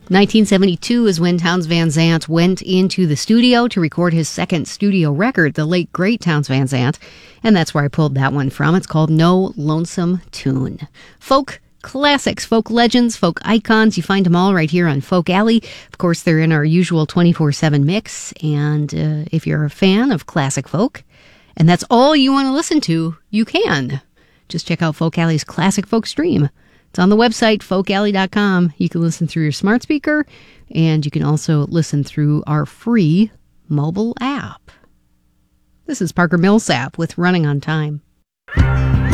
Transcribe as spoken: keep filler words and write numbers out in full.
nineteen seventy-two is when Townes Van Zandt went into the studio to record his second studio record, the late, great Townes Van Zandt, and that's where I pulled that one from. It's called No Lonesome Tune. Folk classics, folk legends, folk icons, you find them all right here on Folk Alley. Of course, they're in our usual twenty-four seven mix, and uh, if you're a fan of classic folk, and that's all you want to listen to, you can. Just check out Folk Alley's Classic Folk Stream. It's on the website, folk alley dot com. You can listen through your smart speaker, and you can also listen through our free mobile app. This is Parker Millsap with Running on Time.